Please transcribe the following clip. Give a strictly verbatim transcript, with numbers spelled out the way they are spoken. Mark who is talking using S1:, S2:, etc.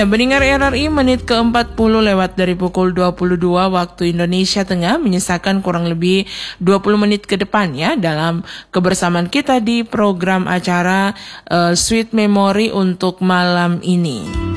S1: Pendengar R R I, menit ke empat puluh lewat dari pukul dua puluh dua waktu Indonesia Tengah, menyisakan kurang lebih dua puluh menit ke depan ya dalam kebersamaan kita di program acara uh, Sweet Memory untuk malam ini.